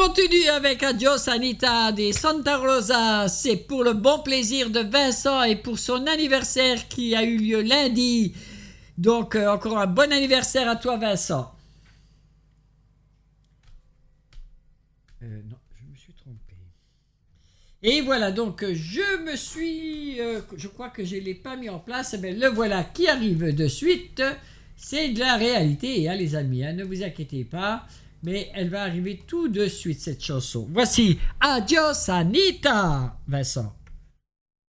continue avec Adios Anita des Santa Rosa. C'est pour le bon plaisir de Vincent et pour son anniversaire qui a eu lieu lundi. Donc, encore un bon anniversaire à toi, Vincent. Non, je me suis trompé. Et voilà, donc je crois que je ne l'ai pas mis en place, mais le voilà qui arrive de suite. C'est de la réalité, hein, les amis, hein, ne vous inquiétez pas, mais elle va arriver tout de suite, cette chanson. Voici Adios Anita, Vincent.